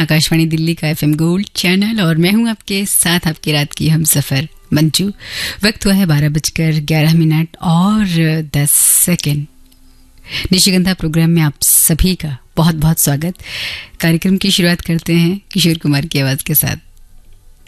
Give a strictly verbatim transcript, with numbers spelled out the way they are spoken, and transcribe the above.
आकाशवाणी दिल्ली का FM gold channel और मैं हूं आपके साथ आपकी रात की हम सफर मंजू। वक्त हुआ है बारह बजकर ग्यारह मिनट और दस सेकेंड। निशिगंधा प्रोग्राम में आप सभी का बहुत बहुत स्वागत। कार्यक्रम की शुरुआत करते हैं किशोर कुमार की आवाज के साथ।